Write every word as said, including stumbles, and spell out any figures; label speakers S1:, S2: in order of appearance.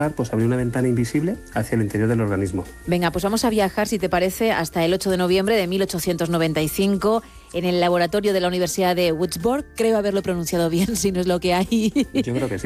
S1: pues abrir una ventana invisible hacia el interior del organismo.
S2: Venga, pues vamos a viajar, si te parece, hasta el ocho de noviembre de mil ochocientos noventa y cinco en el laboratorio de la Universidad de Würzburg. Creo haberlo pronunciado bien, si no es lo que hay.
S1: Yo creo que sí.